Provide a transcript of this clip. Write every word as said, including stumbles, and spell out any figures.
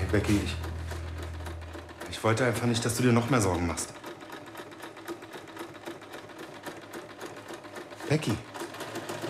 Becky, ich, ich wollte einfach nicht, dass du dir noch mehr Sorgen machst. Becky.